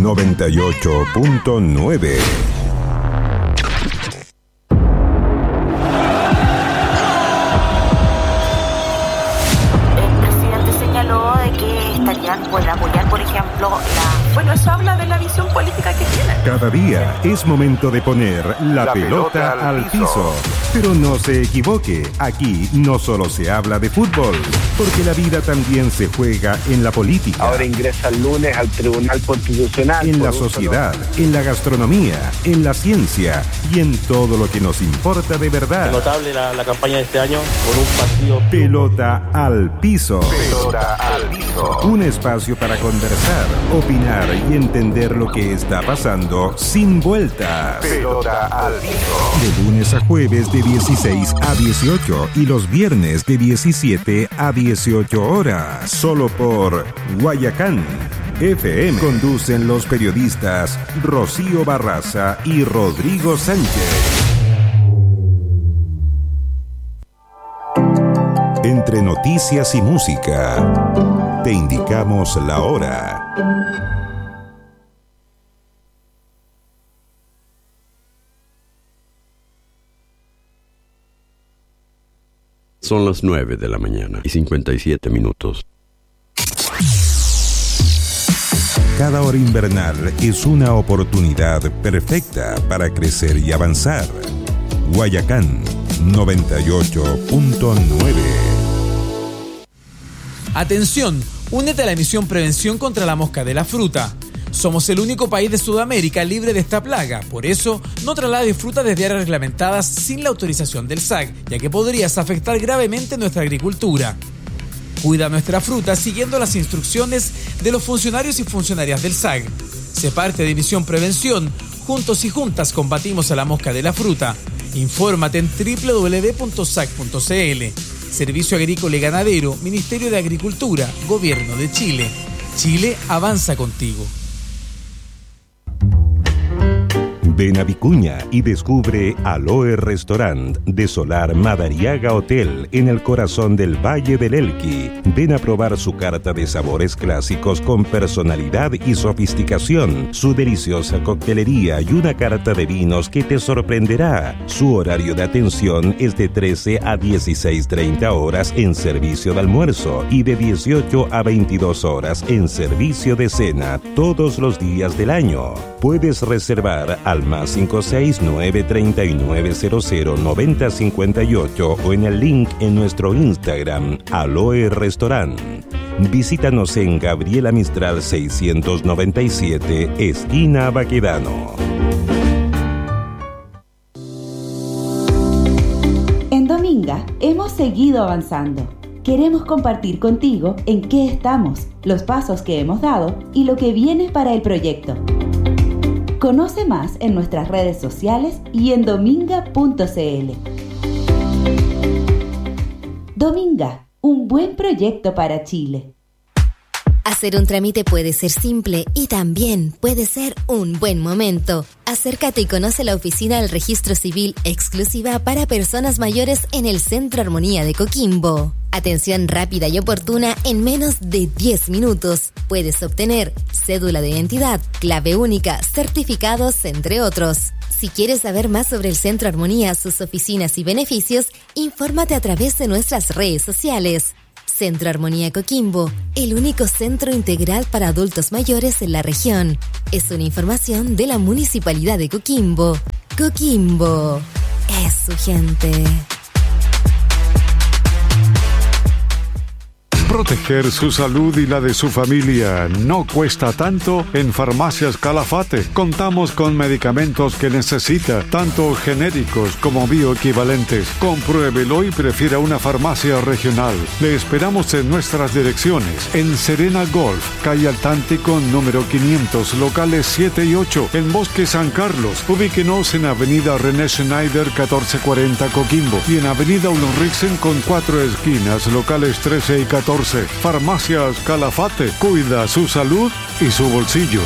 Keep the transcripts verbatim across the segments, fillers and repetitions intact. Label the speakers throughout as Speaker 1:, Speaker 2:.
Speaker 1: noventa y ocho punto nueve.
Speaker 2: Puede apoyar, por ejemplo, la... Bueno, eso habla de la visión política que tiene.
Speaker 1: Cada día es momento de poner la, la pelota, pelota al piso. piso. Pero no se equivoque, aquí no solo se habla de fútbol, porque la vida también se juega en la política.
Speaker 3: Ahora ingresa el lunes al Tribunal Constitucional.
Speaker 1: En la sociedad, en la gastronomía, en la ciencia y en todo lo que nos importa de verdad.
Speaker 4: Es notable la, la campaña de este año con un partido...
Speaker 1: Pelota al piso.
Speaker 3: Pelota al piso.
Speaker 1: Un espacio para conversar, opinar y entender lo que está pasando sin vueltas.
Speaker 3: Pelota al piso.
Speaker 1: De lunes a jueves de dieciséis a dieciocho y los viernes de diecisiete a dieciocho horas. Solo por Guayacán F M. Conducen los periodistas Rocío Barraza y Rodrigo Sánchez. Entre noticias y música, te indicamos la hora.
Speaker 5: Son las nueve de la mañana y cincuenta y siete minutos.
Speaker 1: Cada hora invernal es una oportunidad perfecta para crecer y avanzar. Guayacán noventa y ocho punto nueve.
Speaker 6: Atención, únete a la misión Prevención contra la Mosca de la Fruta. Somos el único país de Sudamérica libre de esta plaga, por eso no traslades fruta desde áreas reglamentadas sin la autorización del S A C, ya que podrías afectar gravemente nuestra agricultura. Cuida nuestra fruta siguiendo las instrucciones de los funcionarios y funcionarias del S A C. Sé parte de Misión Prevención, juntos y juntas combatimos a la mosca de la fruta. Infórmate en doble u doble u doble u punto s a c punto c l. Servicio Agrícola y Ganadero, Ministerio de Agricultura, Gobierno de Chile. Chile avanza contigo.
Speaker 1: Ven a Vicuña y descubre Aloe Restaurant de Solar Madariaga Hotel en el corazón del Valle del Elqui. Ven a probar su carta de sabores clásicos con personalidad y sofisticación, su deliciosa coctelería y una carta de vinos que te sorprenderá. Su horario de atención es de trece a dieciséis treinta horas en servicio de almuerzo y de dieciocho a veintidós horas en servicio de cena todos los días del año. Puedes reservar al más cinco seis nueve tres nueve cero cero nueve cero cinco ocho o en el link en nuestro Instagram, Aloe Restaurant. Visítanos en Gabriela Mistral seiscientos noventa y siete, esquina Baquedano.
Speaker 7: En Dominga hemos seguido avanzando. Queremos compartir contigo en qué estamos, los pasos que hemos dado y lo que viene para el proyecto. Conoce más en nuestras redes sociales y en dominga punto c l. Dominga, un buen proyecto para Chile.
Speaker 8: Hacer un trámite puede ser simple y también puede ser un buen momento. Acércate y conoce la oficina del Registro Civil exclusiva para personas mayores en el Centro Armonía de Coquimbo. Atención rápida y oportuna en menos de diez minutos. Puedes obtener cédula de identidad, clave única, certificados, entre otros. Si quieres saber más sobre el Centro Armonía, sus oficinas y beneficios, infórmate a través de nuestras redes sociales. Centro Armonía Coquimbo, el único centro integral para adultos mayores en la región. Es una información de la Municipalidad de Coquimbo. Coquimbo es su gente.
Speaker 9: Proteger su salud y la de su familia no cuesta tanto en Farmacias Calafate. Contamos con medicamentos que necesita, tanto genéricos como bioequivalentes. Compruébelo y prefiera una farmacia regional. Le esperamos en nuestras direcciones. En Serena Golf, calle Altántico número quinientos, locales siete y ocho. En Bosque San Carlos, ubíquenos en Avenida René Schneider catorce cuarenta Coquimbo. Y en Avenida Ulriksen con cuatro esquinas, locales trece y catorce. Farmacias Calafate, cuida su salud y su bolsillo.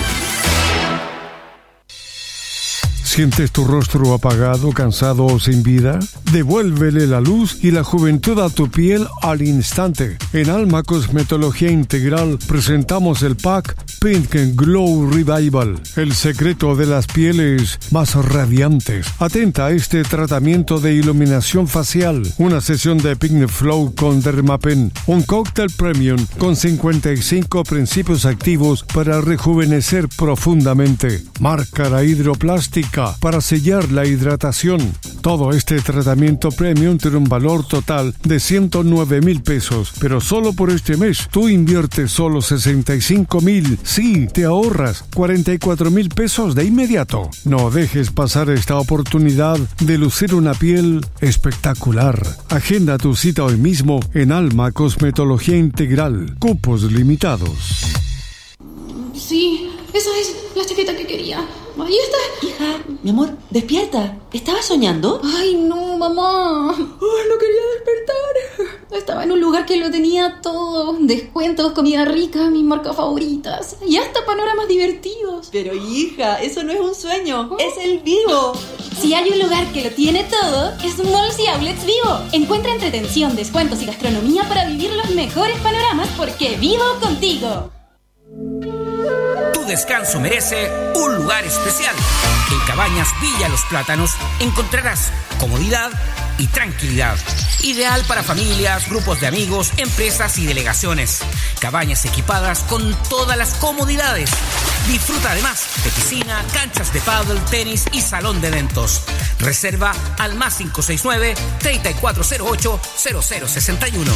Speaker 9: ¿Sientes tu rostro apagado, cansado o sin vida? Devuélvele la luz y la juventud a tu piel al instante. En Alma Cosmetología Integral presentamos el pack Pink Glow Revival, el secreto de las pieles más radiantes. Atenta a este tratamiento de iluminación facial, una sesión de Pink Flow con Dermapen, un cóctel premium con cincuenta y cinco principios activos para rejuvenecer profundamente. Máscara hidroplástica para sellar la hidratación. Todo este tratamiento premium tiene un valor total de ciento nueve mil pesos, pero solo por este mes tú inviertes solo sesenta y cinco mil. Sí, te ahorras cuarenta y cuatro mil pesos de inmediato. No dejes pasar esta oportunidad de lucir una piel espectacular. Agenda tu cita hoy mismo en Alma Cosmetología Integral. Cupos limitados.
Speaker 10: Sí, esa es la chaqueta que quería. Ahí está.
Speaker 11: Hija, mi amor, despierta. ¿Estabas soñando?
Speaker 10: Ay, no, mamá. Ay, no quería despertar. Estaba en un lugar que lo tenía todo. Descuentos, comida rica, mis marcas favoritas. Y hasta panoramas divertidos.
Speaker 11: Pero hija, eso no es un sueño. ¿Oh? Es el Vivo.
Speaker 10: Si hay un lugar que lo tiene todo, es Malls y Outlets Vivo. Encuentra entretención, descuentos y gastronomía para vivir los mejores panoramas porque vivo contigo.
Speaker 12: Tu descanso merece un lugar especial. En Cabañas Villa Los Plátanos encontrarás comodidad y tranquilidad. Ideal para familias, grupos de amigos, empresas y delegaciones. Cabañas equipadas con todas las comodidades. Disfruta además de piscina, canchas de pádel, tenis y salón de eventos. Reserva al más cinco seis nueve, tres cuatro cero ocho, cero cero seis uno.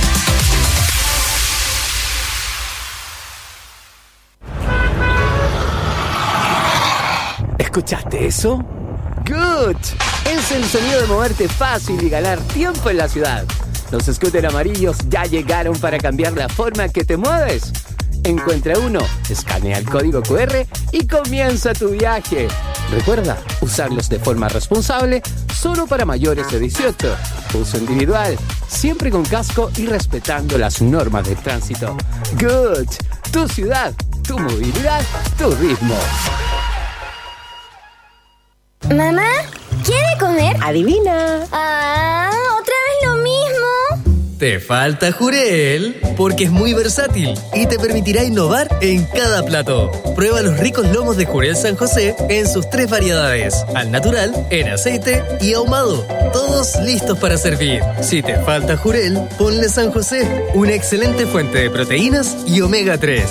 Speaker 13: ¿Escuchaste eso? ¡Good! Es el sonido de moverte fácil y ganar tiempo en la ciudad. Los scooters amarillos ya llegaron para cambiar la forma que te mueves. Encuentra uno, escanea el código cu erre y comienza tu viaje. Recuerda, usarlos de forma responsable, solo para mayores de dieciocho. Uso individual, siempre con casco y respetando las normas de tránsito. Good. Tu ciudad, tu movilidad, tu ritmo.
Speaker 14: ¿Mamá? ¿Quiere comer?
Speaker 15: Adivina.
Speaker 14: Ah, ¿otra vez lo mismo?
Speaker 16: Te falta Jurel, porque es muy versátil y te permitirá innovar en cada plato. Prueba los ricos lomos de Jurel San José en sus tres variedades: al natural, en aceite y ahumado. Todos listos para servir. Si te falta Jurel, ponle San José, una excelente fuente de proteínas y omega tres.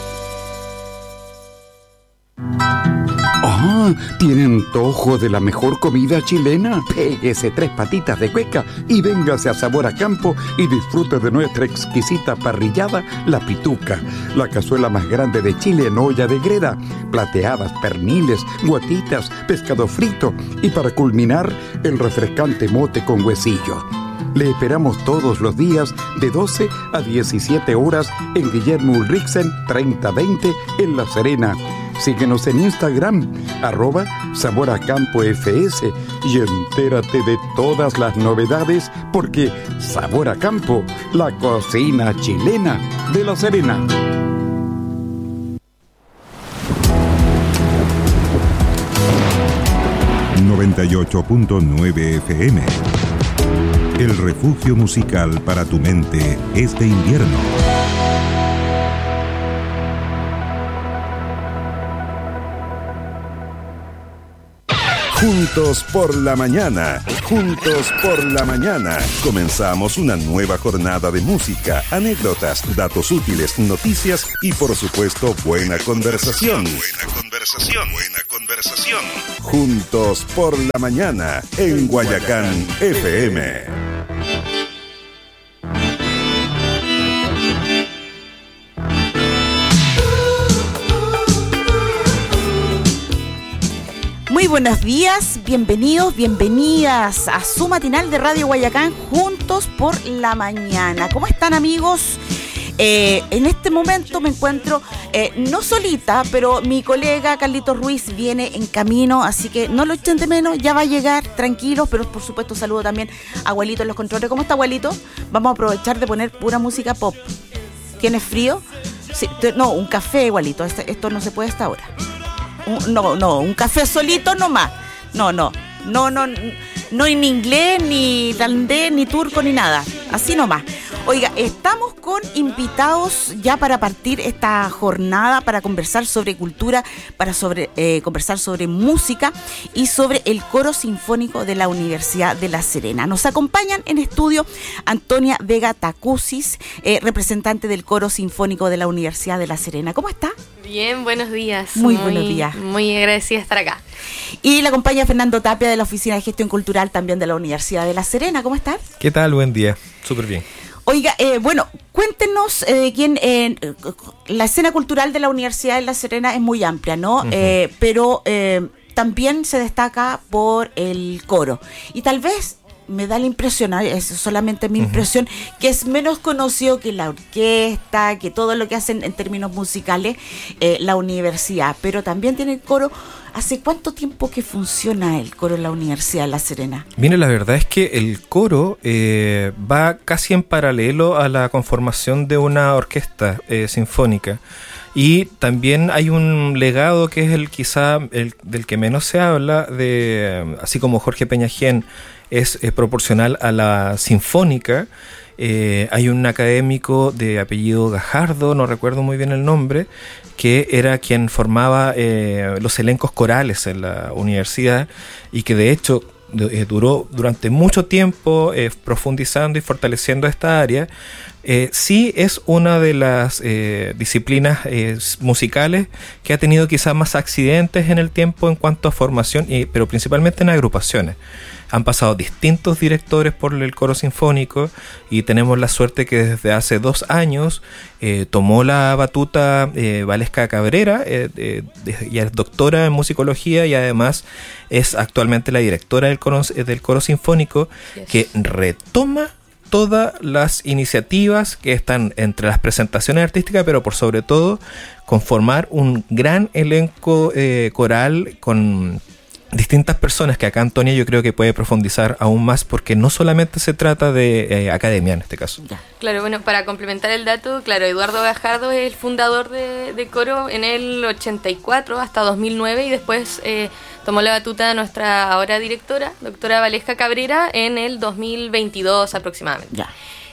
Speaker 17: Ah, ¿tiene antojo de la mejor comida chilena? Péguese tres patitas de cueca y véngase a Sabor a Campo y disfrute de nuestra exquisita parrillada, La Pituca, la cazuela más grande de Chile en olla de greda, plateadas, perniles, guatitas, pescado frito y para culminar, el refrescante mote con huesillo. Le esperamos todos los días de doce a diecisiete horas en Guillermo Ulrichsen treinta veinte en La Serena. Síguenos en Instagram, arroba Sabor a Campo F S, y entérate de todas las novedades porque Sabor a Campo, la cocina chilena de La Serena.
Speaker 1: noventa y ocho punto nueve F M. El refugio musical para tu mente este invierno. Juntos por la mañana, juntos por la mañana. Comenzamos una nueva jornada de música, anécdotas, datos útiles, noticias y por supuesto buena conversación. Buena conversación, buena conversación. Juntos por la mañana en Guayacán F M.
Speaker 15: Muy buenos días, bienvenidos, bienvenidas a su matinal de Radio Guayacán, Juntos por la Mañana. ¿Cómo están, amigos? Eh, en este momento me encuentro eh, no solita, pero mi colega Carlitos Ruiz viene en camino, así que no lo echen de menos, ya va a llegar, tranquilos, pero por supuesto saludo también a Abuelito en los controles. ¿Cómo está, Abuelito? Vamos a aprovechar de poner pura música pop. ¿Tienes frío? Sí, te, no, un café, Abuelito, este, esto no se puede hasta ahora. Un, no, no, un café solito nomás. No, no, no, no, no en inglés, ni irlandés, ni turco, ni nada. Así nomás. Oiga, estamos con invitados ya para partir esta jornada para conversar sobre cultura, para sobre, eh, conversar sobre música y sobre el Coro Sinfónico de la Universidad de La Serena. Nos acompañan en estudio Antonia Vega Tacusis, eh, representante del Coro Sinfónico de la Universidad de La Serena. ¿Cómo está?
Speaker 18: Bien, buenos días.
Speaker 15: Muy, muy buenos días.
Speaker 18: Muy agradecida de estar acá.
Speaker 15: Y la acompaña Fernando Tapia de la Oficina de Gestión Cultural también de la Universidad de La Serena. ¿Cómo estás?
Speaker 19: ¿Qué tal? Buen día. Súper bien.
Speaker 15: Oiga, eh, bueno, cuéntenos eh, quién, eh, la escena cultural de la Universidad de La Serena es muy amplia, ¿no? Uh-huh. Eh, pero eh, también se destaca por el coro. Y tal vez me da la impresión, es solamente mi impresión, uh-huh. que es menos conocido que la orquesta, que todo lo que hacen en términos musicales eh, la universidad. Pero también tiene el coro. ¿Hace cuánto tiempo que funciona el coro en la Universidad de La Serena?
Speaker 19: Mire, la verdad es que el coro eh, va casi en paralelo a la conformación de una orquesta eh, sinfónica. Y también hay un legado que es el quizá el del que menos se habla, de así como Jorge Peñagén es eh, proporcional a la sinfónica. Eh, hay un académico de apellido Gajardo, no recuerdo muy bien el nombre, que era quien formaba eh, los elencos corales en la universidad y que de hecho eh, duró durante mucho tiempo eh, profundizando y fortaleciendo esta área. Eh, sí es una de las eh, disciplinas eh, musicales que ha tenido quizás más accidentes en el tiempo en cuanto a formación, y, pero principalmente en agrupaciones. Han pasado distintos directores por el coro sinfónico y tenemos la suerte que desde hace dos años eh, tomó la batuta eh, Valesca Cabrera, eh, eh, ella es doctora en musicología y además es actualmente la directora del coro, del coro sinfónico, yes. que retoma todas las iniciativas que están entre las presentaciones artísticas, pero por sobre todo conformar un gran elenco eh, coral con distintas personas que acá Antonia yo creo que puede profundizar aún más, porque no solamente se trata de eh, academia en este caso.
Speaker 18: Claro, bueno, para complementar el dato, claro, Eduardo Gajardo es el fundador de, de coro en el ochenta y cuatro hasta dos mil nueve y después eh, tomó la batuta de nuestra ahora directora, doctora Valesca Cabrera, en el dos mil veintidós aproximadamente. Ya.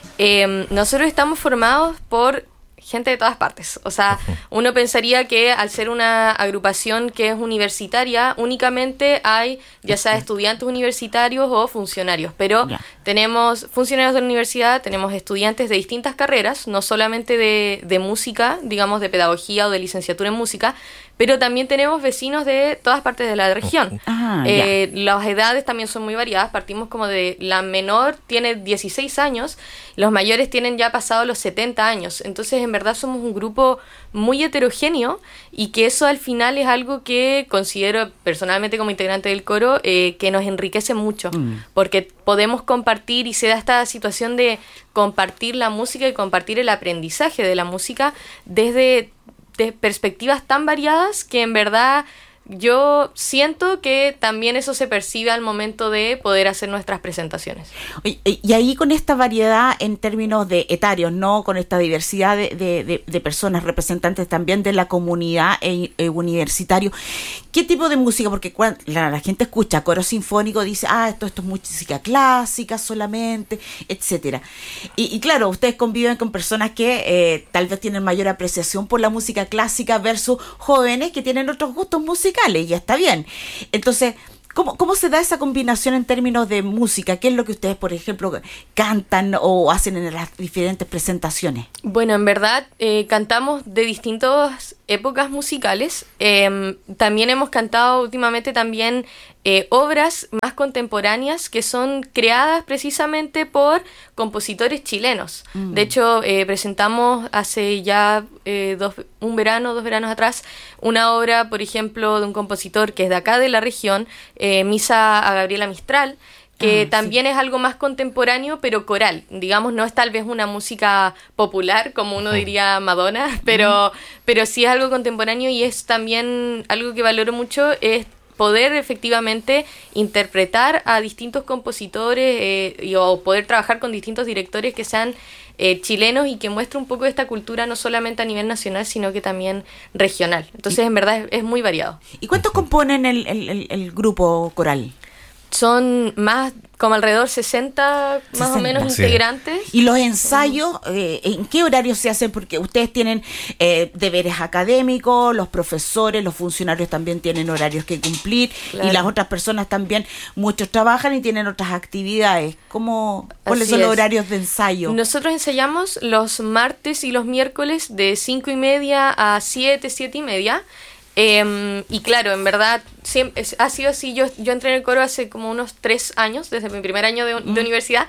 Speaker 18: Eh, nosotros estamos formados por gente de todas partes. O sea, uno pensaría que al ser una agrupación que es universitaria, únicamente hay ya sea estudiantes universitarios o funcionarios, pero yeah. tenemos funcionarios de la universidad, tenemos estudiantes de distintas carreras, no solamente de, de música, digamos de pedagogía o de licenciatura en música, pero también tenemos vecinos de todas partes de la región. Ah, eh, las edades también son muy variadas, partimos como de la menor tiene dieciséis años, los mayores tienen ya pasado los setenta años, entonces en verdad somos un grupo muy heterogéneo y que eso al final es algo que considero personalmente como integrante del coro eh, que nos enriquece mucho, mm. porque podemos compartir y se da esta situación de compartir la música y compartir el aprendizaje de la música desde de perspectivas tan variadas que en verdad yo siento que también eso se percibe al momento de poder hacer nuestras presentaciones.
Speaker 15: Y, y ahí con esta variedad en términos de etarios, ¿no? Con esta diversidad de, de, de, de personas, representantes también de la comunidad e, e universitario, ¿qué tipo de música? Porque cuando la, la gente escucha coro sinfónico dice, ah, esto, esto es música clásica solamente, etcétera. Y, y claro, ustedes conviven con personas que eh, tal vez tienen mayor apreciación por la música clásica versus jóvenes que tienen otros gustos musicales. Y ya está bien. Entonces, ¿cómo, ¿cómo se da esa combinación en términos de música? ¿Qué es lo que ustedes, por ejemplo, cantan o hacen en las diferentes presentaciones?
Speaker 18: Bueno, en verdad, eh, cantamos de distintas épocas musicales. Eh, también hemos cantado últimamente también eh, obras más contemporáneas que son creadas precisamente por compositores chilenos. Mm. De hecho, eh, presentamos hace ya eh, dos, un verano, dos veranos atrás, una obra, por ejemplo, de un compositor que es de acá de la región, eh, Misa a Gabriela Mistral, que ah, también sí. es algo más contemporáneo, pero coral. Digamos, no es tal vez una música popular, como uno diría Madonna, pero, mm. pero sí es algo contemporáneo y es también algo que valoro mucho, es poder efectivamente interpretar a distintos compositores eh, y, o poder trabajar con distintos directores que sean eh, chilenos y que muestren un poco esta cultura no solamente a nivel nacional, sino que también regional. Entonces, en verdad, es, es muy variado.
Speaker 15: ¿Y cuántos componen el, el, el, el grupo coral?
Speaker 18: son más, como alrededor sesenta más
Speaker 15: sesenta.
Speaker 18: o menos
Speaker 15: Sí.
Speaker 18: integrantes.
Speaker 15: ¿Y los ensayos, eh, en qué horario se hacen? Porque ustedes tienen eh, deberes académicos, los profesores, los funcionarios también tienen horarios que cumplir,
Speaker 18: Claro.
Speaker 15: y las otras personas también, muchos trabajan y tienen otras actividades. ¿Cómo, ¿Cuáles
Speaker 18: Así
Speaker 15: son los
Speaker 18: es.
Speaker 15: horarios de ensayo?
Speaker 18: Nosotros ensayamos los martes y los miércoles de cinco y media a siete, siete y media. Eh, y claro, en verdad siempre, es- ha sido así. Yo, yo entré en el coro hace como unos tres años, desde mi primer año de, de universidad.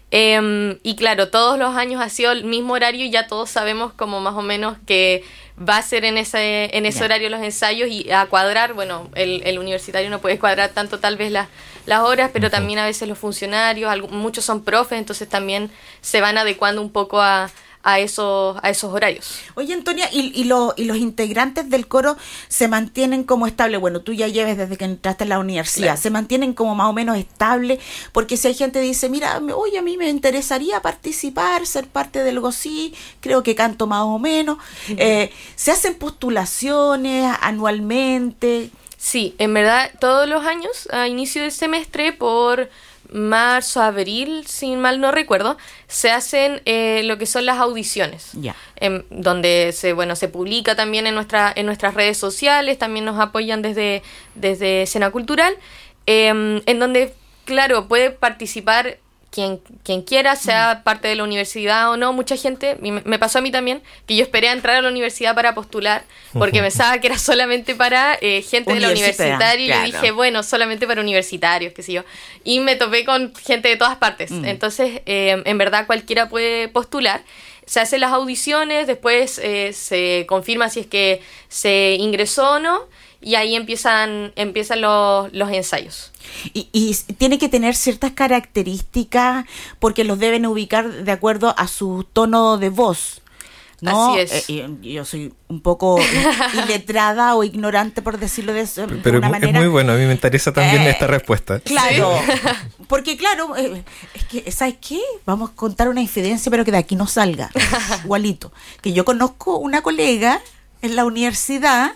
Speaker 18: Eh, y claro, todos los años ha sido el mismo horario y ya todos sabemos como más o menos que va a ser en ese, en ese
Speaker 15: Ya.
Speaker 18: horario los ensayos y a cuadrar. Bueno, el, el universitario no puede cuadrar tanto tal vez las, las horas, pero también a veces los funcionarios, algu- muchos son profes, entonces también se van adecuando un poco a, a, esos, a esos horarios.
Speaker 15: Oye, Antonia, ¿y, y, lo- y los integrantes del coro se mantienen como estables? Bueno, tú ya lleves desde que entraste a la universidad.
Speaker 18: Claro.
Speaker 15: ¿Se mantienen como más o menos estables? Porque si hay gente que dice, mira, me- oye, a mí me interesaría participar, ser parte del GOSI, creo que canto más o menos. Eh, ¿Se hacen postulaciones anualmente?
Speaker 18: Sí, en verdad todos los años a inicio del semestre por marzo, abril, si mal no recuerdo, se hacen eh, lo que son las audiciones.
Speaker 15: Ya.
Speaker 18: em, donde se bueno se publica también en nuestra en nuestras redes sociales, también nos apoyan desde desde Escena Cultural, em, en donde claro puede participar quien quien quiera, sea parte de la universidad o no. Mucha gente, y me, me pasó a mí también, que yo esperé a entrar a la universidad para postular, porque
Speaker 15: Ujú.
Speaker 18: pensaba que era solamente para eh, gente de la
Speaker 15: Universitaria,
Speaker 18: universitaria, y
Speaker 15: claro.
Speaker 18: yo dije, bueno, solamente para universitarios, qué sé yo. Y me topé con gente de todas partes.
Speaker 15: Mm.
Speaker 18: Entonces, eh, en verdad, cualquiera puede postular. Se hacen las audiciones, después eh, se confirma si es que se ingresó o no, y ahí empiezan, empiezan los, los ensayos.
Speaker 15: Y, y tiene que tener ciertas características porque los deben ubicar de acuerdo a su tono de voz, ¿no?
Speaker 18: Así es.
Speaker 15: Eh, y- yo soy un poco iletrada o ignorante, por decirlo de, eso- de
Speaker 19: Pero es
Speaker 15: una
Speaker 19: muy, es
Speaker 15: manera.
Speaker 19: muy bueno, a mí me interesa también
Speaker 15: Eh,
Speaker 19: esta respuesta.
Speaker 15: Claro, porque claro, eh, es que, ¿sabes qué? Vamos a contar una infidencia, pero que de aquí no salga, igualito. Que yo conozco una colega en la universidad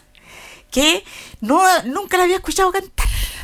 Speaker 15: que no nunca la había escuchado cantar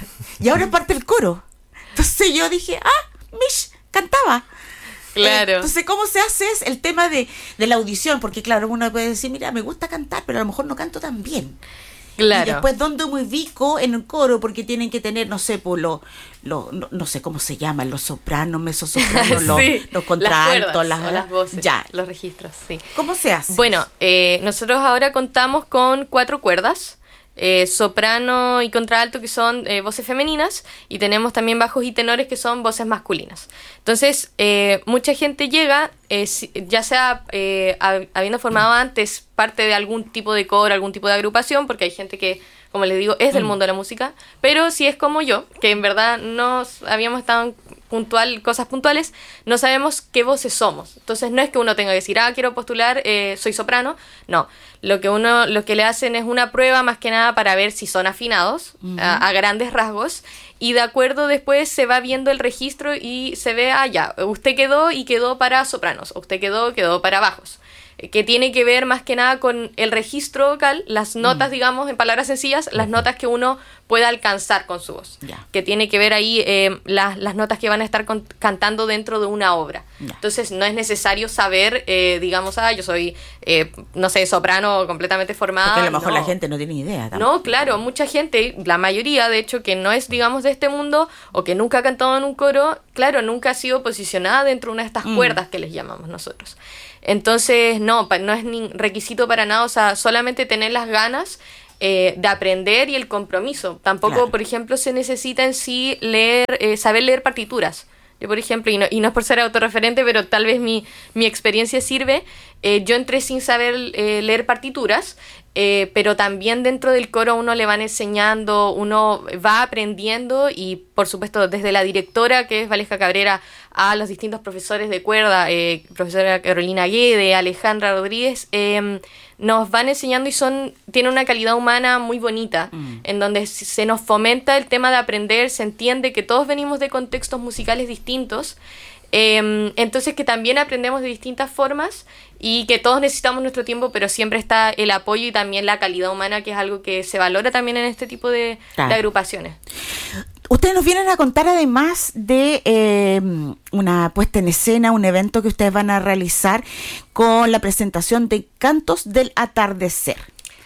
Speaker 15: y ahora es parte del coro. Entonces yo dije, ah, Mish cantaba.
Speaker 18: Claro.
Speaker 15: Eh, entonces, ¿cómo se hace es el tema de, de la audición? Porque claro, uno puede decir, mira, me gusta cantar, pero a lo mejor no canto tan bien.
Speaker 18: Claro.
Speaker 15: Y después, ¿dónde me ubico en el coro? Porque tienen que tener, no sé, por lo, lo, no, no sé cómo se llaman, los sopranos, mesosopranos, los,
Speaker 18: Sí,
Speaker 15: los contraltos,
Speaker 18: las, cuerdas, o las voces,
Speaker 15: ya.
Speaker 18: los registros, sí.
Speaker 15: ¿Cómo se hace?
Speaker 18: Bueno, eh, nosotros ahora contamos con cuatro cuerdas, eh, soprano y contralto, que son eh, voces femeninas, y tenemos también bajos y tenores, que son voces masculinas. Entonces, eh, mucha gente llega, eh, si- ya sea eh, hab- habiendo formado antes parte de algún tipo de coro, algún tipo de agrupación, porque hay gente que, como les digo, es del
Speaker 15: Mm.
Speaker 18: mundo de la música, pero si es como yo, que en verdad no s- habíamos estado en puntual, cosas puntuales, no sabemos qué voces somos. Entonces no es que uno tenga que decir, ah, quiero postular, eh, soy soprano. No, lo que uno, lo que le hacen es una prueba más que nada para ver si son afinados,
Speaker 15: Ujú.
Speaker 18: a, a grandes rasgos, y de acuerdo después se va viendo el registro y se ve, ah, ya, usted quedó y quedó para sopranos, usted quedó, quedó para bajos, eh, que tiene que ver más que nada con el registro vocal, las notas, digamos, en palabras sencillas, las notas que uno pueda alcanzar con su voz,
Speaker 15: Ya.
Speaker 18: que tiene que ver ahí eh, las, las notas que van a estar con- cantando dentro de una obra.
Speaker 15: Ya.
Speaker 18: Entonces no es necesario saber, eh, digamos, ah, yo soy, eh, no sé, soprano completamente formada.
Speaker 15: Porque a lo mejor
Speaker 18: no.
Speaker 15: la gente no tiene idea. tampoco.
Speaker 18: No, claro, mucha gente, la mayoría de hecho, que no es, digamos, de este mundo o que nunca ha cantado en un coro, claro, nunca ha sido posicionada dentro de una de estas
Speaker 15: Mm.
Speaker 18: cuerdas que les llamamos nosotros. Entonces, no, pa- no es ni requisito para nada, o sea, solamente tener las ganas eh, de aprender y el compromiso. Tampoco,
Speaker 15: Claro.
Speaker 18: por ejemplo, se necesita en sí leer, eh, saber leer partituras. Yo, por ejemplo, y no, y no es por ser autorreferente, pero tal vez mi, mi experiencia sirve, eh, yo entré sin saber eh, leer partituras, eh, pero también dentro del coro uno le van enseñando, uno va aprendiendo y, por supuesto, desde la directora, que es Valesca Cabrera, a los distintos profesores de cuerda, eh, profesora Carolina Guede, Alejandra Rodríguez, eh, nos van enseñando y son tienen una calidad humana muy bonita,
Speaker 15: Mm.
Speaker 18: en donde se se nos fomenta el tema de aprender, se entiende que todos venimos de contextos musicales distintos, eh, entonces que también aprendemos de distintas formas y que todos necesitamos nuestro tiempo, pero siempre está el apoyo y también la calidad humana, que es algo que se valora también en este tipo de,
Speaker 15: Claro.
Speaker 18: de agrupaciones.
Speaker 15: Ustedes nos vienen a contar además de eh, una puesta en escena, un evento que ustedes van a realizar con la presentación de Cantos del Atardecer.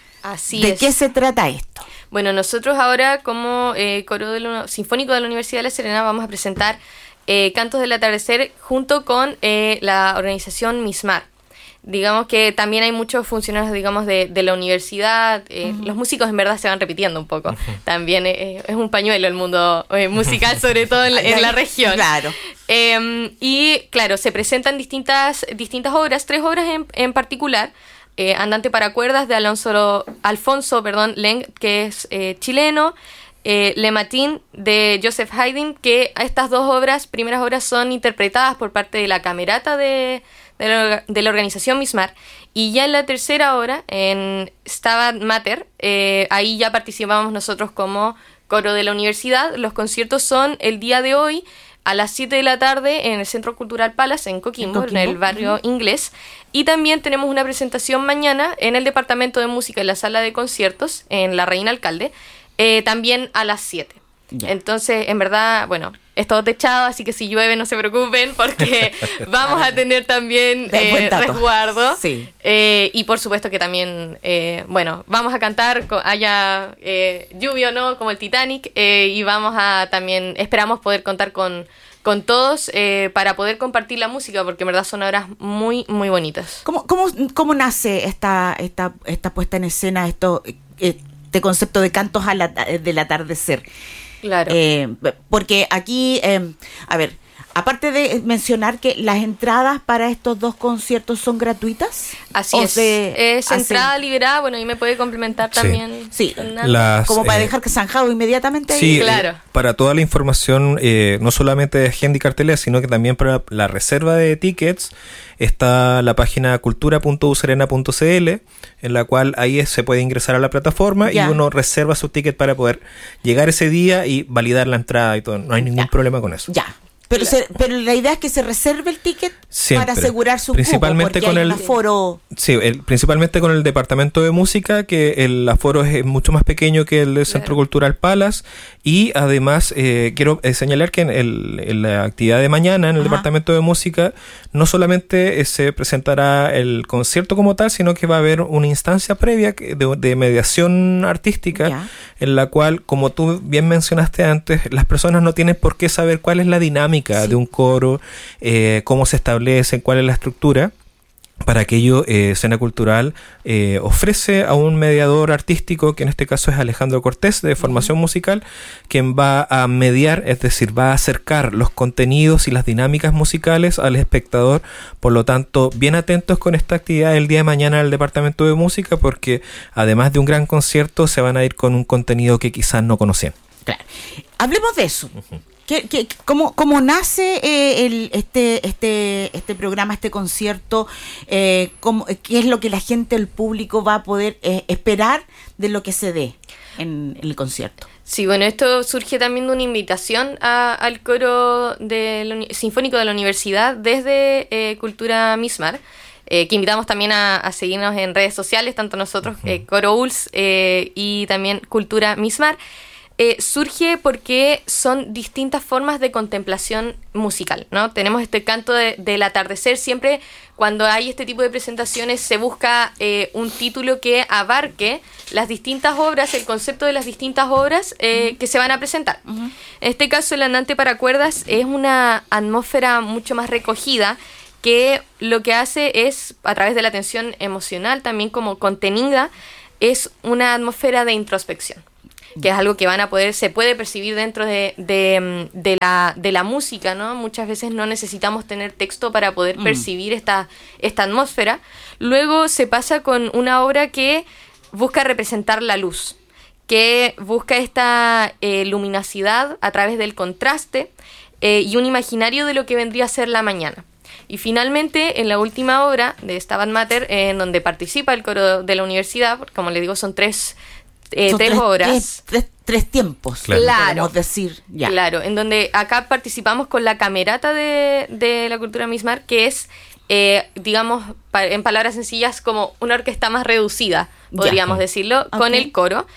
Speaker 18: Así
Speaker 15: ¿De
Speaker 18: es.
Speaker 15: qué se trata esto?
Speaker 18: Bueno, nosotros ahora como eh, Coro de la, Sinfónico de la Universidad de La Serena vamos a presentar eh, Cantos del Atardecer junto con eh, la organización MISMAR. Digamos que también hay muchos funcionarios, digamos, de, de la universidad. Eh, uh-huh. Los músicos en verdad se van repitiendo un poco. Uh-huh. También eh, es un pañuelo el mundo eh, musical, sobre todo en la, en la región.
Speaker 15: Claro.
Speaker 18: Eh, y claro, se presentan distintas, distintas obras, tres obras en, en particular. Eh, Andante para cuerdas de Alonso, Alfonso perdón, Leng, que es eh, chileno. Eh, Le Matin de Joseph Haydn, que estas dos obras, primeras obras, son interpretadas por parte de la camerata de... De la, de la organización MISMAR, y ya en la tercera obra, en Stabat Mater, eh, ahí ya participamos nosotros como coro de la universidad. Los conciertos son el día de hoy a las siete de la tarde en el Centro Cultural Palace en Coquimbo, en, Coquimbo. en el barrio uh-huh. inglés, y también tenemos una presentación mañana en el Departamento de Música en la sala de conciertos en la Reina Alcalde, eh, también a las siete. Yeah. Entonces, en verdad, bueno, es todo techado, así que si llueve no se preocupen porque vamos a tener también eh, resguardo.
Speaker 15: Sí.
Speaker 18: Eh, y por supuesto que también, eh, bueno, vamos a cantar, haya eh, lluvia o no, como el Titanic, eh, y vamos a también, esperamos poder contar con, con todos eh, para poder compartir la música, porque en verdad son obras muy, muy bonitas.
Speaker 15: ¿Cómo, cómo, cómo nace esta, esta, esta puesta en escena, esto, este concepto de cantos a la, del atardecer?
Speaker 18: Claro.
Speaker 15: Eh, porque aquí, eh, a ver, aparte de mencionar que las entradas para estos dos conciertos son gratuitas.
Speaker 18: Así es. De, es entrada hacen... liberada, bueno, ahí me puede complementar sí. también.
Speaker 15: Sí, Las, como para eh, dejar que zanjado inmediatamente.
Speaker 19: Sí,
Speaker 15: ahí.
Speaker 18: Claro.
Speaker 19: Eh, para toda la información, eh, no solamente de agenda y cartelera, sino que también para la reserva de tickets, está la página cultura punto u serena punto c l, en la cual ahí se puede ingresar a la plataforma ya. y uno reserva su ticket para poder llegar ese día y validar la entrada y todo. No hay ningún ya. problema con eso.
Speaker 15: Ya. Pero, se, pero la idea es que se reserve el ticket
Speaker 19: Siempre.
Speaker 15: para asegurar su
Speaker 19: principalmente
Speaker 15: cupo,
Speaker 19: con
Speaker 15: hay
Speaker 19: el
Speaker 15: un aforo.
Speaker 19: Sí, el, principalmente con el departamento de música, que el aforo es mucho más pequeño que el del Centro claro. Cultural Palace, y además eh, quiero eh, señalar que en, el, en la actividad de mañana en el Ajá. departamento de música no solamente eh, se presentará el concierto como tal, sino que va a haber una instancia previa de, de mediación artística ya. en la cual, como tú bien mencionaste antes, las personas no tienen por qué saber cuál es la dinámica Sí. de un coro, eh, cómo se establece, cuál es la estructura. Para aquello, eh, Escena Cultural eh, ofrece a un mediador artístico, que en este caso es Alejandro Cortés, de formación uh-huh. musical, quien va a mediar, es decir, va a acercar los contenidos y las dinámicas musicales al espectador. Por lo tanto, bien atentos con esta actividad el día de mañana al Departamento de Música, porque además de un gran concierto, se van a ir con un contenido que quizás no conocían.
Speaker 15: Claro. Hablemos de eso. Uh-huh. ¿Qué, qué, cómo, ¿Cómo nace eh, el, este, este, este programa, este concierto? Eh, cómo, ¿Qué es lo que la gente, el público va a poder eh, esperar de lo que se dé en, en el concierto?
Speaker 18: Sí, bueno, esto surge también de una invitación a, al coro del sinfónico de la universidad desde eh, Cultura MISMAR, eh, que invitamos también a, a seguirnos en redes sociales, tanto nosotros, uh-huh. eh, Coro U L S eh, y también Cultura MISMAR. Eh, surge porque son distintas formas de contemplación musical, ¿no? Tenemos este canto de, del atardecer. Siempre cuando hay este tipo de presentaciones se busca eh, un título que abarque las distintas obras, el concepto de las distintas obras eh, uh-huh. que se van a presentar. Uh-huh. En este caso, el Andante para cuerdas es una atmósfera mucho más recogida, que lo que hace es, a través de la tensión emocional, también como contenida, es una atmósfera de introspección, que es algo que van a poder, se puede percibir dentro de, de, de, la, de la música, ¿no? Muchas veces no necesitamos tener texto para poder mm. percibir esta, esta atmósfera. Luego se pasa con una obra que busca representar la luz, que busca esta eh, luminosidad a través del contraste eh, y un imaginario de lo que vendría a ser la mañana. Y finalmente, en la última obra de Stabat Mater, eh, en donde participa el coro de la universidad, porque como les digo, son tres Eh, tres, tres horas.
Speaker 15: Tres, tres, tres tiempos,
Speaker 18: claro.
Speaker 15: podemos decir. Ya.
Speaker 18: Claro, en donde acá participamos con la camerata de, de la Cultura MISMAR, que es, eh, digamos, pa, en palabras sencillas, como una orquesta más reducida, podríamos ya. decirlo, okay. con el coro.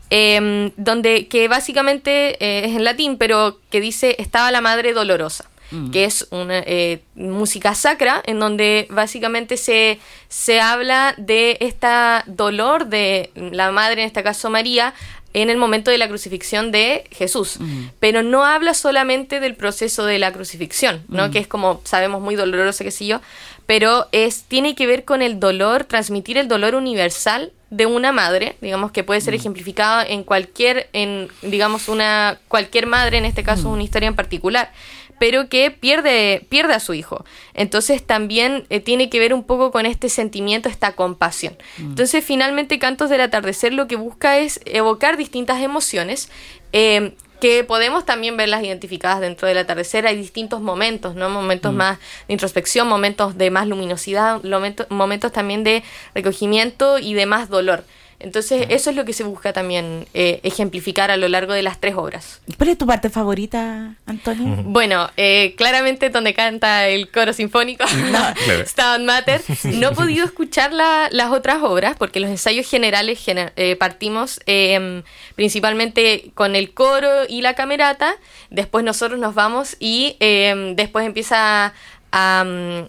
Speaker 18: eh, donde que básicamente eh, es en latín, pero que dice estaba la madre dolorosa. Mm. Que es una eh, música sacra en donde básicamente se, se habla de este dolor de la madre, en este caso María, en el momento de la crucifixión de Jesús. Mm. Pero no habla solamente del proceso de la crucifixión, ¿no? Mm. Que es, como sabemos, muy doloroso, qué sé yo, pero es, tiene que ver con el dolor, transmitir el dolor universal de una madre, digamos, que puede ser mm. ejemplificado en cualquier, en digamos, una cualquier madre, en este caso mm. una historia en particular, pero que pierde, pierde a su hijo. Entonces también eh, tiene que ver un poco con este sentimiento, esta compasión. Mm. Entonces finalmente Cantos del Atardecer lo que busca es evocar distintas emociones, eh, que podemos también verlas identificadas dentro del atardecer. Hay distintos momentos, ¿no? Momentos mm. más de introspección, momentos de más luminosidad, momentos, momentos también de recogimiento y de más dolor. Entonces eso es lo que se busca también eh, ejemplificar a lo largo de las tres obras.
Speaker 15: ¿Cuál es tu parte favorita, Antonio?
Speaker 18: Bueno, eh, claramente donde canta el coro sinfónico, no, Stabat Mater. No he podido escuchar la, las otras obras porque los ensayos generales gener- eh, partimos eh, principalmente con el coro y la camerata. Después nosotros nos vamos y eh, después empieza a,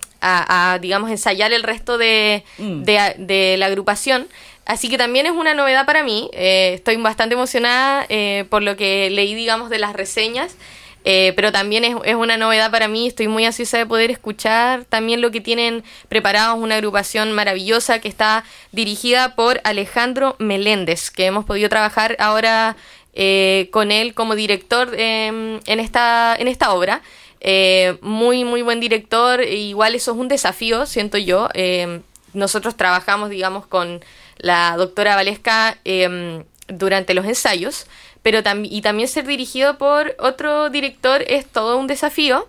Speaker 18: a, a, digamos, ensayar el resto de, mm. de, de la agrupación. Así que también es una novedad para mí. Eh, estoy bastante emocionada eh, por lo que leí, digamos, de las reseñas, eh, pero también es, es una novedad para mí. Estoy muy ansiosa de poder escuchar también lo que tienen preparados, una agrupación maravillosa que está dirigida por Alejandro Meléndez, que hemos podido trabajar ahora eh, con él como director eh, en, esta, en esta obra. Eh, muy, muy buen director. Igual eso es un desafío, siento yo. Eh, nosotros trabajamos, digamos, con la doctora Valesca eh, durante los ensayos, pero tam- y también ser dirigido por otro director es todo un desafío,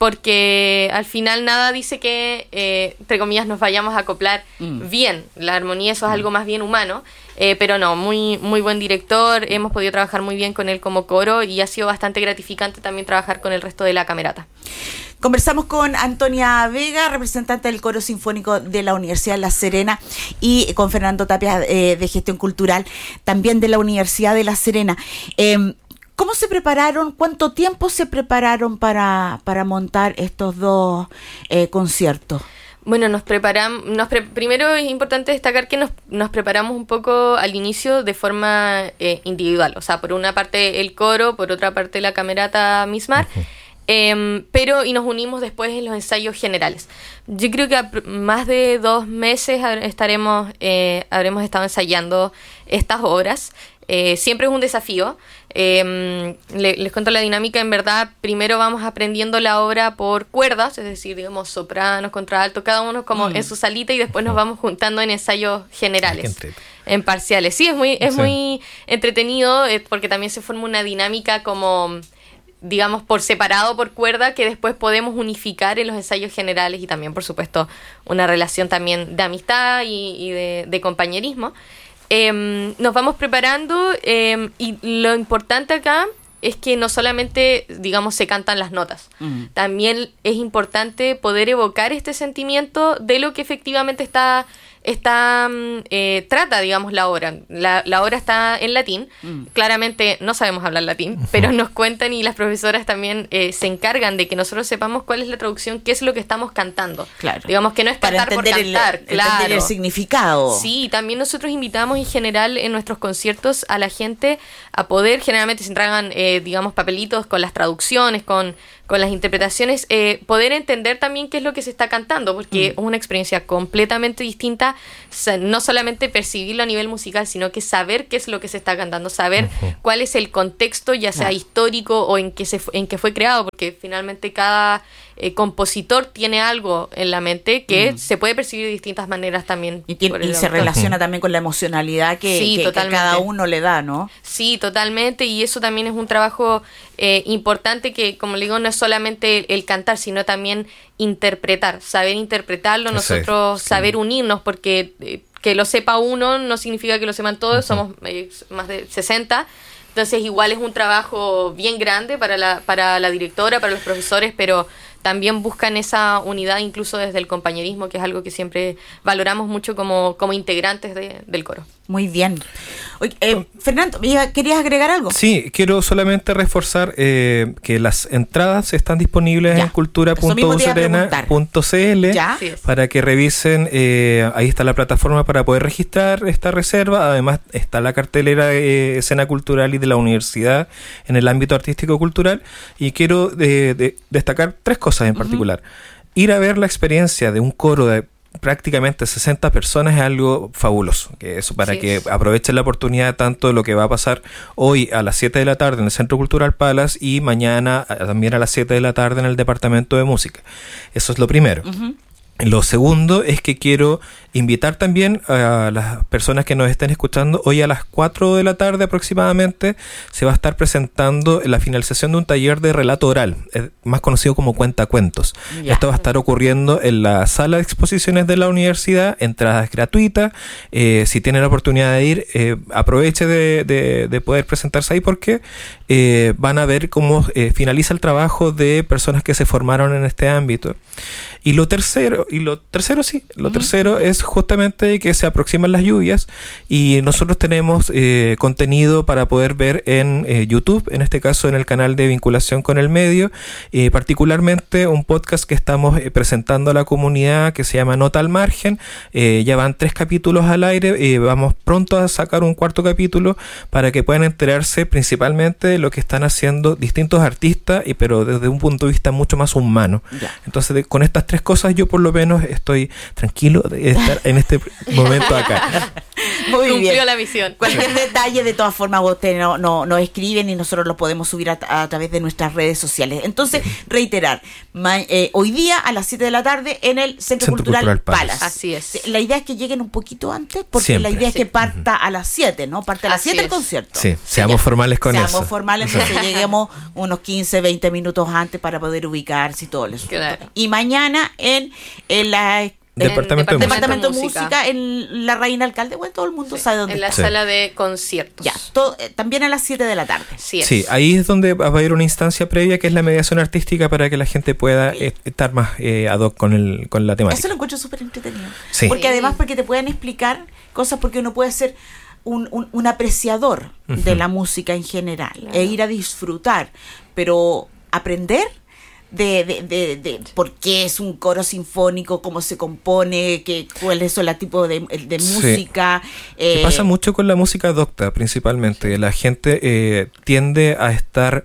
Speaker 18: porque al final nada dice que, eh, entre comillas, nos vayamos a acoplar mm. bien. La armonía, eso es mm. algo más bien humano, eh, pero no, muy, muy buen director, hemos podido trabajar muy bien con él como coro y ha sido bastante gratificante también trabajar con el resto de la camerata.
Speaker 15: Conversamos con Antonia Vega, representante del Coro Sinfónico de la Universidad de La Serena, y con Fernando Tapia, eh, de Gestión Cultural, también de la Universidad de La Serena. Eh, ¿Cómo se prepararon? ¿Cuánto tiempo se prepararon para, para montar estos dos eh, conciertos?
Speaker 18: Bueno, nos preparamos, nos pre- primero es importante destacar que nos, nos preparamos un poco al inicio de forma eh, individual, o sea, por una parte el coro, por otra parte la camerata Mismar. Uh-huh. Eh, pero y nos unimos después en los ensayos generales. Yo creo que a pr- más de dos meses estaremos eh, habremos estado ensayando estas obras. Eh, siempre es un desafío. Eh, le, les cuento la dinámica. En verdad, primero vamos aprendiendo la obra por cuerdas, es decir, digamos sopranos, contralto, cada uno como mm. en su salita, y después nos vamos juntando en ensayos generales, en parciales. Sí, es muy es sí. muy entretenido eh, porque también se forma una dinámica como, digamos, por separado, por cuerda, que después podemos unificar en los ensayos generales, y también, por supuesto, una relación también de amistad y, y de, de compañerismo. Eh, nos vamos preparando eh, y lo importante acá es que no solamente, digamos, se cantan las notas. Mm. También es importante poder evocar este sentimiento de lo que efectivamente está... está eh, trata, digamos, la obra. La, la obra está en latín. Mm. Claramente no sabemos hablar latín, pero nos cuentan, y las profesoras también eh, se encargan de que nosotros sepamos cuál es la traducción, qué es lo que estamos cantando. Claro. Digamos que no es cantar por cantar.
Speaker 15: El,
Speaker 18: claro.
Speaker 15: Entender el significado.
Speaker 18: Sí, también nosotros invitamos en general en nuestros conciertos a la gente a poder, generalmente se entregan, eh, digamos, papelitos con las traducciones, con... con las interpretaciones, eh, poder entender también qué es lo que se está cantando, porque mm. es una experiencia completamente distinta, no solamente percibirlo a nivel musical, sino que saber qué es lo que se está cantando, saber uh-huh. cuál es el contexto, ya sea yeah. histórico o en qué se en qué fue creado, porque finalmente cada eh, compositor tiene algo en la mente que mm. se puede percibir de distintas maneras también.
Speaker 15: Y, tiene, y se relaciona uh-huh. también con la emocionalidad que, sí, que, que cada uno le da, ¿no?
Speaker 18: Sí, totalmente, y eso también es un trabajo eh, importante que, como le digo, no es solamente el, el cantar, sino también interpretar, saber interpretarlo, nosotros sí. saber unirnos, porque eh, que lo sepa uno no significa que lo sepan todos, uh-huh. somos eh, más de sesenta, entonces igual es un trabajo bien grande para la, para la directora, para los profesores, pero también buscan esa unidad incluso desde el compañerismo, que es algo que siempre valoramos mucho como, como integrantes de, del coro.
Speaker 15: Muy bien. Oye, eh, Fernando, ¿querías agregar algo?
Speaker 19: Sí, quiero solamente reforzar eh, que las entradas están disponibles ya. en cultura punto u serena punto c l para que revisen. Eh, ahí está la plataforma para poder registrar esta reserva. Además está la cartelera de escena cultural y de la universidad en el ámbito artístico-cultural. Y quiero de, de, destacar tres cosas en particular. Uh-huh. Ir a ver la experiencia de un coro de prácticamente sesenta personas es algo fabuloso, que eso para sí. que aprovechen la oportunidad tanto de lo que va a pasar hoy a las siete de la tarde en el Centro Cultural Palace y mañana también a las siete de la tarde en el Departamento de Música. Eso es lo primero. Uh-huh. Lo segundo es que quiero invitar también a las personas que nos estén escuchando. Hoy a las cuatro de la tarde aproximadamente se va a estar presentando la finalización de un taller de relato oral, más conocido como cuentacuentos. Ya. Esto va a estar ocurriendo en la sala de exposiciones de la universidad, entradas gratuitas. Eh, si tienen la oportunidad de ir, eh, aproveche de, de, de poder presentarse ahí porque eh, van a ver cómo eh, finaliza el trabajo de personas que se formaron en este ámbito. Y lo tercero, y lo tercero sí, lo uh-huh. tercero es justamente que se aproximan las lluvias y nosotros tenemos eh, contenido para poder ver en eh, YouTube, en este caso en el canal de vinculación con el medio, eh, particularmente un podcast que estamos eh, presentando a la comunidad que se llama Nota al Margen. Eh, ya van tres capítulos al aire, eh, vamos pronto a sacar un cuarto capítulo para que puedan enterarse principalmente de lo que están haciendo distintos artistas, y pero desde un punto de vista mucho más humano. Ya. Entonces de, con estas tres cosas yo por lo menos estoy tranquilo de estar en este momento acá.
Speaker 15: Muy
Speaker 18: Cumplió
Speaker 15: bien.
Speaker 18: la misión.
Speaker 15: Cualquier detalle, de todas formas, ustedes no, no, nos escriben y nosotros lo podemos subir a, a través de nuestras redes sociales. Entonces, reiterar, ma, eh, hoy día a las siete de la tarde en el Centro, Centro Cultural, Cultural Palace. Palace.
Speaker 18: Así es.
Speaker 15: La idea es que lleguen un poquito antes, porque
Speaker 19: Siempre.
Speaker 15: la idea es que
Speaker 18: Sí.
Speaker 15: parta a las siete, ¿no? Parte a las siete el concierto.
Speaker 19: Sí, seamos ya. formales con
Speaker 15: seamos
Speaker 19: eso.
Speaker 15: Seamos formales, entonces lleguemos unos quince, veinte minutos antes para poder ubicarse y todo eso.
Speaker 18: Claro.
Speaker 15: Y mañana en, en la...
Speaker 19: Departamento,
Speaker 15: en
Speaker 19: de,
Speaker 15: Departamento
Speaker 19: música.
Speaker 15: de Música, en la Reina Alcalde, bueno, todo el mundo
Speaker 18: Sí,
Speaker 15: sabe dónde
Speaker 18: en la
Speaker 15: está.
Speaker 18: sala de conciertos.
Speaker 15: Ya, todo, eh, también a las siete de la tarde.
Speaker 18: Sí,
Speaker 19: sí, ahí es donde va a haber una instancia previa que es la mediación artística para que la gente pueda eh, estar más eh, ad hoc con, el, con la temática.
Speaker 15: Eso lo encuentro súper entretenido.
Speaker 19: Sí.
Speaker 15: Porque además porque te pueden explicar cosas, porque uno puede ser un, un, un apreciador uh-huh. de la música en general, claro. e ir a disfrutar, pero aprender De, de, de, de por qué es un coro sinfónico, cómo se compone, que, cuáles son los tipos de, de música.
Speaker 19: Sí.
Speaker 15: Eh,
Speaker 19: pasa mucho con la música docta, principalmente. La gente eh, tiende a estar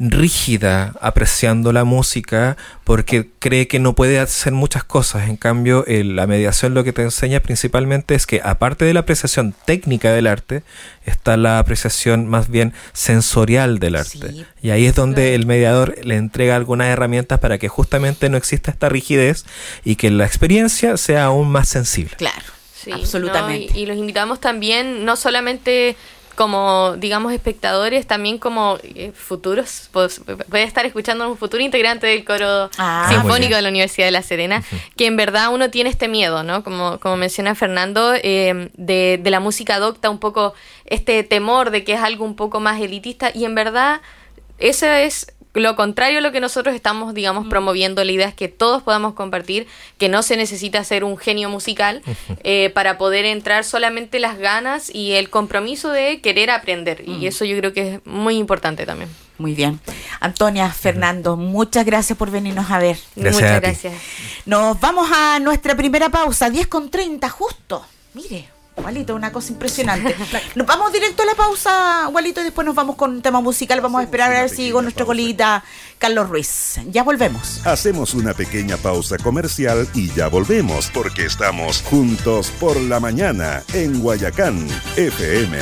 Speaker 19: rígida apreciando la música porque cree que no puede hacer muchas cosas. En cambio, eh, la mediación lo que te enseña principalmente es que, aparte de la apreciación técnica del arte, está la apreciación más bien sensorial del arte. Sí. Y ahí es donde claro. el mediador le entrega algunas herramientas para que justamente no exista esta rigidez y que la experiencia sea aún más sensible.
Speaker 15: Claro,
Speaker 18: sí,
Speaker 15: absolutamente.
Speaker 18: No, y, y los invitamos también, no solamente como, digamos, espectadores, también como eh, futuros, pues, puede estar escuchando un futuro integrante del coro ah, sinfónico de la Universidad de La Serena, uh-huh. que en verdad uno tiene este miedo, ¿no? Como, como menciona Fernando, eh, de, de la música docta, un poco este temor de que es algo un poco más elitista, y en verdad eso es lo contrario a lo que nosotros estamos, digamos, promoviendo. La idea es que todos podamos compartir, que no se necesita ser un genio musical uh-huh. eh, para poder entrar, solamente las ganas y el compromiso de querer aprender. Uh-huh. Y eso yo creo que es muy importante también.
Speaker 15: Muy bien. Antonia, Fernando, muchas gracias por venirnos a ver.
Speaker 19: Gracias.
Speaker 18: Muchas
Speaker 19: a
Speaker 18: gracias.
Speaker 15: Nos vamos a nuestra primera pausa, diez con treinta justo. Mire, Walito, una cosa impresionante. Nos vamos directo a la pausa, Walito, y después nos vamos con un tema musical. Vamos a esperar a ver si con nuestro coleguita Carlos Ruiz. Ya volvemos.
Speaker 1: Hacemos una pequeña pausa comercial y ya volvemos, porque estamos juntos por la mañana en Guayacán F M.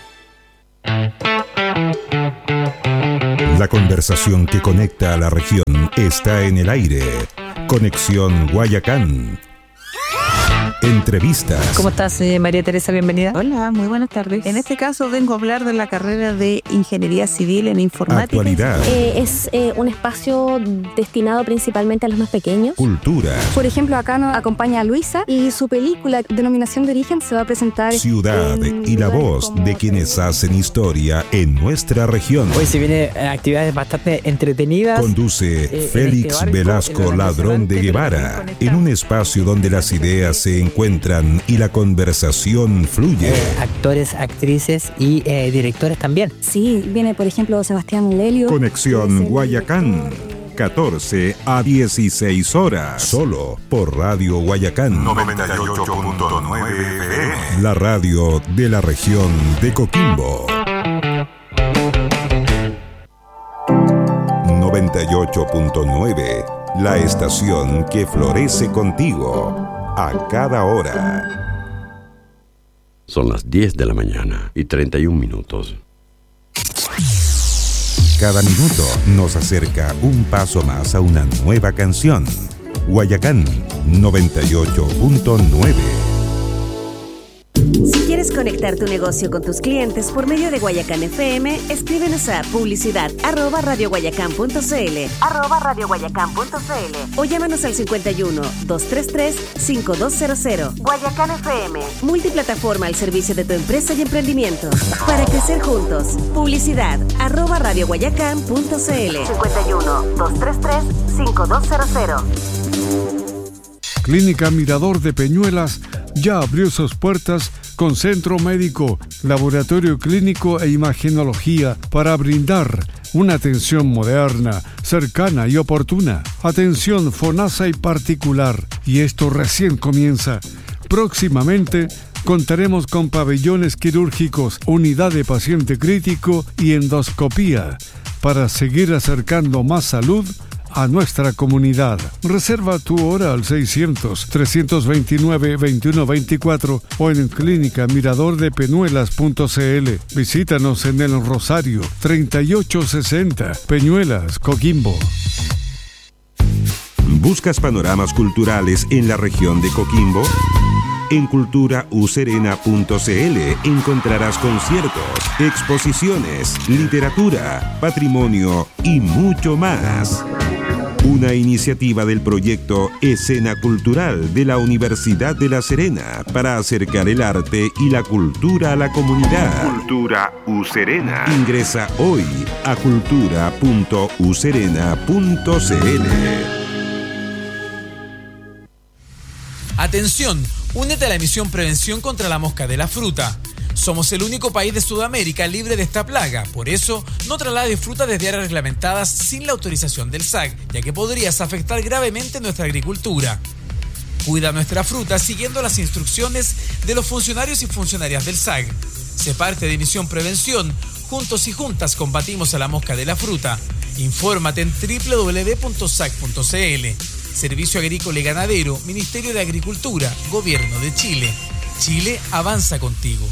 Speaker 1: La conversación que conecta a la región está en el aire. Conexión Guayacán. entrevistas.
Speaker 20: ¿Cómo estás, eh, María Teresa? Bienvenida.
Speaker 21: Hola, muy buenas tardes. En este caso vengo a hablar de la carrera de Ingeniería Civil en Informática.
Speaker 1: Actualidad.
Speaker 22: Eh, es eh, un espacio destinado principalmente a los más pequeños.
Speaker 1: Cultura.
Speaker 22: Por ejemplo, acá nos acompaña a Luisa y su película Denominación de Origen se va a presentar.
Speaker 1: Ciudad y la voz de quienes hacen historia en nuestra región.
Speaker 23: Hoy se vienen actividades bastante entretenidas.
Speaker 1: Conduce
Speaker 23: eh,
Speaker 1: Félix
Speaker 23: en este barco,
Speaker 1: Velasco Ladrón de Guevara, en un espacio donde las ideas se encuentran y la conversación fluye.
Speaker 23: Eh, actores, actrices y eh, directores también.
Speaker 22: Sí, viene por ejemplo Sebastián Lelio.
Speaker 1: Conexión Guayacán, catorce a dieciséis horas, solo por Radio Guayacán
Speaker 3: noventa y ocho punto nueve F M.
Speaker 1: La radio de la región de Coquimbo. noventa y ocho punto nueve, la estación que florece contigo a cada hora.
Speaker 5: Son las diez de la mañana y treinta y un minutos.
Speaker 1: Cada minuto nos acerca un paso más a una nueva canción. Guayacán noventa y ocho punto nueve.
Speaker 24: Si quieres conectar tu negocio con tus clientes por medio de Guayacán F M, escríbenos a publicidad arroba radioguayacán.cl arroba radioguayacán.cl o llámanos al cincuenta y uno, doscientos treinta y tres, cincuenta y dos cero cero. Guayacán F M, multiplataforma al servicio de tu empresa y emprendimiento. Para crecer juntos, publicidad arroba radioguayacán.cl cincuenta y uno, doscientos treinta y tres, cincuenta y dos cero cero.
Speaker 9: Clínica Mirador de Peñuelas ya abrió sus puertas con centro médico, laboratorio clínico e imagenología para brindar una atención moderna, cercana y oportuna. Atención FONASA y particular. Y esto recién comienza. Próximamente contaremos con pabellones quirúrgicos, unidad de paciente crítico y endoscopía para seguir acercando más salud a nuestra comunidad. Reserva tu hora al seiscientos, trescientos veintinueve, veintiuno veinticuatro o en clínica mirador de peñuelas punto c l. Visítanos en el Rosario treinta y ocho sesenta, Peñuelas, Coquimbo.
Speaker 1: ¿Buscas panoramas culturales en la región de Coquimbo? En cultura u serena punto c l encontrarás conciertos, exposiciones, literatura, patrimonio y mucho más. Una iniciativa del proyecto Escena Cultural de la Universidad de La Serena para acercar el arte y la cultura a la comunidad.
Speaker 3: Cultura U Serena.
Speaker 1: Ingresa hoy a cultura punto u serena punto c l.
Speaker 6: Atención, únete a la emisión Prevención contra la Mosca de la Fruta. Somos el único país de Sudamérica libre de esta plaga. Por eso, no traslades fruta desde áreas reglamentadas sin la autorización del S A C, ya que podrías afectar gravemente nuestra agricultura. Cuida nuestra fruta siguiendo las instrucciones de los funcionarios y funcionarias del S A C. Sé parte de Misión Prevención. Juntos y juntas combatimos a la mosca de la fruta. Infórmate en doble u doble u doble u punto sac punto c l. Servicio Agrícola y Ganadero, Ministerio de Agricultura, Gobierno de Chile. Chile avanza contigo.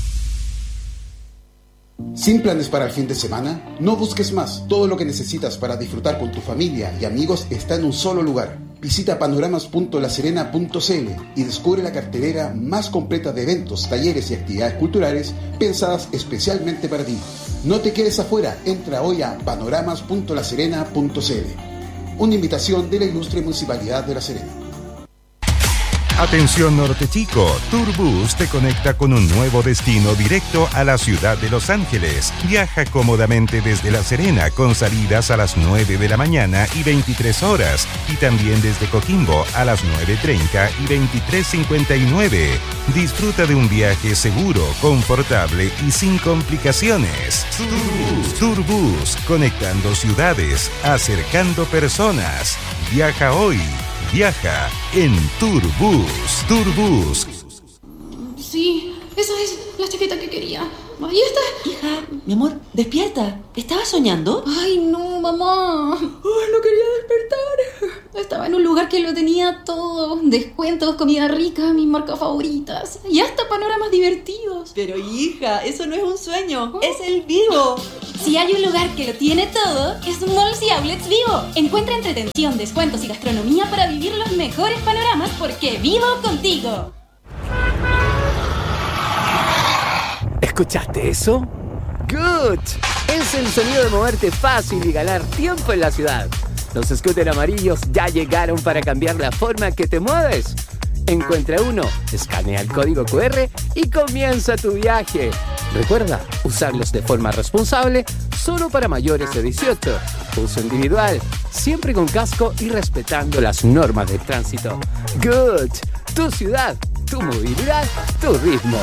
Speaker 25: ¿Sin planes para el fin de semana? No busques más. Todo lo que necesitas para disfrutar con tu familia y amigos está en un solo lugar. Visita panoramas punto la serena punto c l y descubre la cartelera más completa de eventos, talleres y actividades culturales pensadas especialmente para ti. No te quedes afuera. Entra hoy a panoramas punto la serena punto c l. Una invitación de la ilustre Municipalidad de La Serena.
Speaker 1: Atención Norte Chico, Turbus te conecta con un nuevo destino directo a la ciudad de Los Ángeles. Viaja cómodamente desde La Serena con salidas a las nueve de la mañana y veintitrés horas y también desde Coquimbo a las nueve treinta y veintitrés cincuenta y nueve. Disfruta de un viaje seguro, confortable y sin complicaciones. Turbus, Turbus, conectando ciudades, acercando personas. Viaja hoy. Viaja en Turbus. Turbus.
Speaker 10: Sí, esa es la chaqueta que quería. Ahí está.
Speaker 11: Hija, mi amor, despierta. ¿Estabas soñando?
Speaker 10: Ay, no, mamá. Ay, no quería despertar. Estaba en un lugar que lo tenía todo. Descuentos, comida rica, mis marcas favoritas. Y hasta panoramas divertidos.
Speaker 11: Pero hija, eso no es un sueño. ¿Oh? Es el Vivo.
Speaker 10: Si hay un lugar que lo tiene todo, es Malls y Outlets Vivo. Encuentra entretención, descuentos y gastronomía para vivir los mejores panoramas porque vivo contigo.
Speaker 13: ¿Escuchaste eso? ¡Good! Es el sonido de moverte fácil y ganar tiempo en la ciudad. Los scooters amarillos ya llegaron para cambiar la forma que te mueves. Encuentra uno, escanea el código cu erre y comienza tu viaje. Recuerda, usarlos de forma responsable, solo para mayores de dieciocho. Uso individual, siempre con casco y respetando las normas del tránsito. Good. Tu ciudad, tu movilidad, tu ritmo.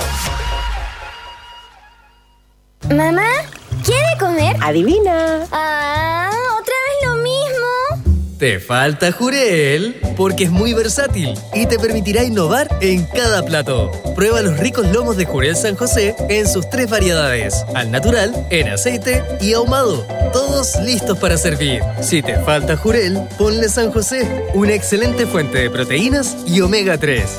Speaker 14: Mamá, ¿quiere comer?
Speaker 24: Adivina.
Speaker 14: Ah, otra vez lo mismo.
Speaker 16: Te falta jurel, porque es muy versátil y te permitirá innovar en cada plato. Prueba los ricos lomos de Jurel San José en sus tres variedades: al natural, en aceite y ahumado. Todos listos para servir. Si te falta jurel, ponle San José, una excelente fuente de proteínas y omega tres.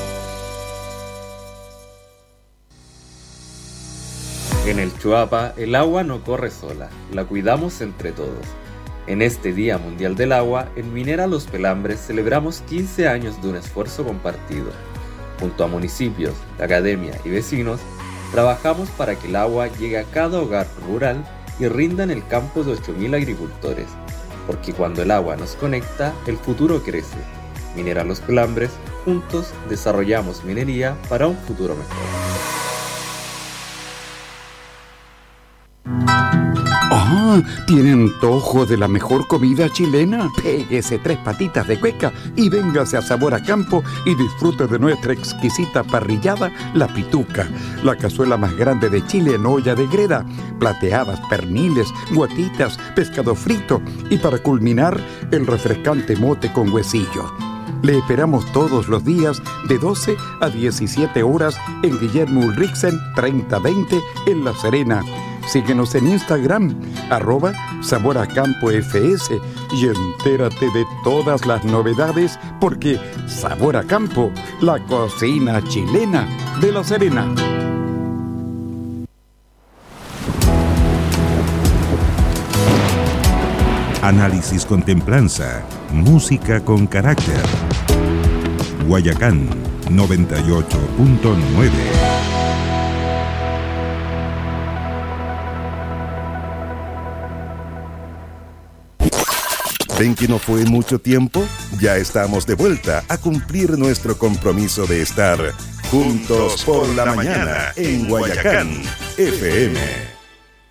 Speaker 2: En el Chuapa, el agua no corre sola, la cuidamos entre todos. En este Día Mundial del Agua, en Minera Los Pelambres celebramos quince años de un esfuerzo compartido. Junto a municipios, la academia y vecinos, trabajamos para que el agua llegue a cada hogar rural y rinda en el campo de ocho mil agricultores. Porque cuando el agua nos conecta, el futuro crece. Minera Los Pelambres, juntos desarrollamos minería para un futuro mejor.
Speaker 17: Ah, ¿tiene antojo de la mejor comida chilena? Péguese tres patitas de cueca y véngase a Sabor a Campo y disfrute de nuestra exquisita parrillada, la pituca, la cazuela más grande de Chile en olla de greda, plateadas, perniles, guatitas, pescado frito y para culminar, el refrescante mote con huesillo. Le esperamos todos los días de doce a diecisiete horas en Guillermo Ulrichsen treinta veinte en La Serena. Síguenos en Instagram, arroba Sabor a Campo F S, y entérate de todas las novedades porque Sabor a Campo, la cocina chilena de La Serena.
Speaker 1: Análisis con templanza, música con carácter. Guayacán noventa y ocho punto nueve. ¿Ven que no fue mucho tiempo? Ya estamos de vuelta a cumplir nuestro compromiso de estar juntos por la mañana en Guayacán F M.